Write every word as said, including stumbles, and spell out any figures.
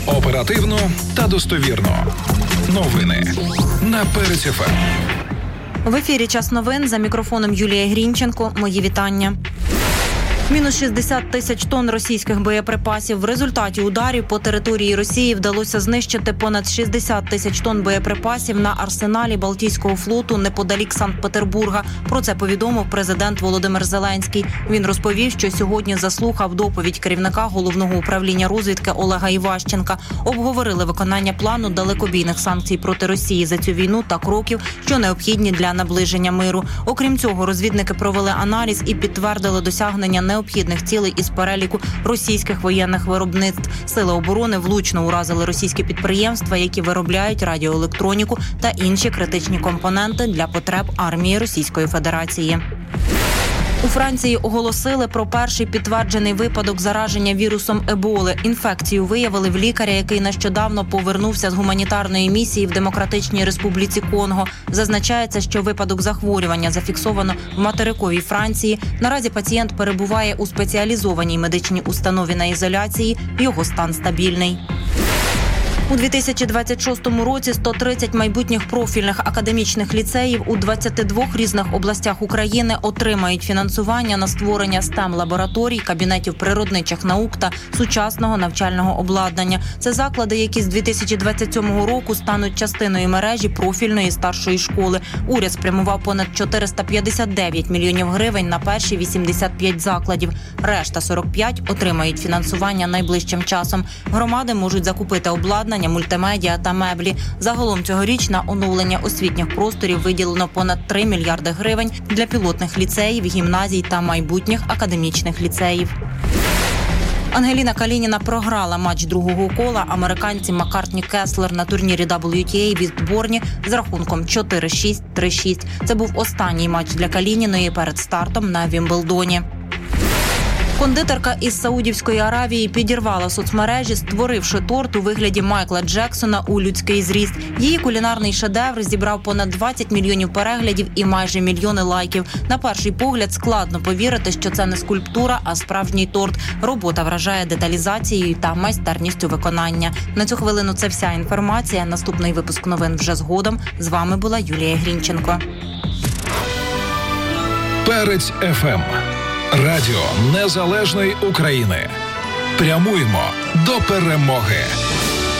Оперативно та достовірно. Новини на Перець еф ем. В ефірі «Час новин», за мікрофоном Юлія Грінченко. Мої вітання. Мінус шістдесят тисяч тонн російських боєприпасів. В результаті ударів по території Росії вдалося знищити понад шістдесят тисяч тонн боєприпасів на арсеналі Балтійського флоту неподалік Санкт-Петербурга. Про це повідомив президент Володимир Зеленський. Він розповів, що сьогодні заслухав доповідь керівника Головного управління розвідки Олега Іващенка. Обговорили виконання плану далекобійних санкцій проти Росії за цю війну та кроків, що необхідні для наближення миру. Окрім цього, розвідники провели аналіз і підтвердили досягнення не необхідних цілей із переліку російських воєнних виробництв. Сили оборони влучно уразили російські підприємства, які виробляють радіоелектроніку та інші критичні компоненти для потреб армії Російської Федерації. У Франції оголосили про перший підтверджений випадок зараження вірусом Еболи. Інфекцію виявили в лікаря, який нещодавно повернувся з гуманітарної місії в Демократичній Республіці Конго. Зазначається, що випадок захворювання зафіксовано в материковій Франції. Наразі пацієнт перебуває у спеціалізованій медичній установі на ізоляції. Його стан стабільний. У дві тисячі двадцять шостому році сто тридцять майбутніх профільних академічних ліцеїв у двадцяти двох різних областях України отримають фінансування на створення стем-лабораторій, кабінетів природничих наук та сучасного навчального обладнання. Це заклади, які з дві тисячі двадцять сьомого року стануть частиною мережі профільної старшої школи. Уряд спрямував понад чотириста п'ятдесят дев'ять мільйонів гривень на перші вісімдесят п'ять закладів. Решта сорок п'ять отримають фінансування найближчим часом. Громади можуть закупити обладнання, мультимедіа та меблі. Загалом цьогоріч на оновлення освітніх просторів виділено понад три мільярди гривень для пілотних ліцеїв, гімназій та майбутніх академічних ліцеїв. Ангеліна Калініна програла матч другого кола американці Маккартні Кеслер на турнірі дабл ю ті ей в Істборні з рахунком чотири шість - три шість. Це був останній матч для Калініної перед стартом на Вімблдоні. Кондитерка із Саудівської Аравії підірвала соцмережі, створивши торт у вигляді Майкла Джексона у людський зріст. Її кулінарний шедевр зібрав понад двадцять мільйонів переглядів і майже мільйони лайків. На перший погляд складно повірити, що це не скульптура, а справжній торт. Робота вражає деталізацією та майстерністю виконання. На цю хвилину це вся інформація. Наступний випуск новин вже згодом. З вами була Юлія Грінченко. Перець еф ем. Радіо Незалежної України. Прямуємо до перемоги.